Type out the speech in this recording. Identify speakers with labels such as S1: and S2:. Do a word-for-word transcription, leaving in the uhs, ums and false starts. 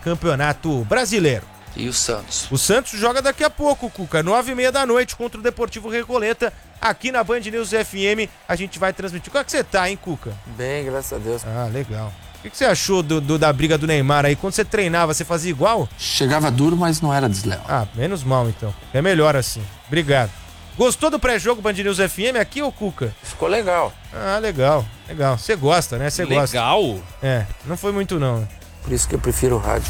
S1: Campeonato Brasileiro.
S2: E o Santos?
S1: O Santos joga daqui a pouco, Cuca, nove e meia da noite contra o Deportivo Recoleta, aqui na Band News F M, a gente vai transmitir. Como é que você tá, hein, Cuca?
S3: Bem, graças a Deus.
S1: Ah, legal. O que, que você achou do, do- da briga do Neymar aí? Quando você treinava, você fazia igual?
S4: Chegava duro, mas não era desleal.
S1: Ah, menos mal então. É melhor assim. Obrigado. Gostou do pré-jogo Band News F M aqui, ô Cuca?
S3: Ficou legal.
S1: Ah, legal, legal. Você gosta, né? Você gosta.
S5: Legal?
S1: É, não foi muito não.
S3: Por isso que eu prefiro o rádio.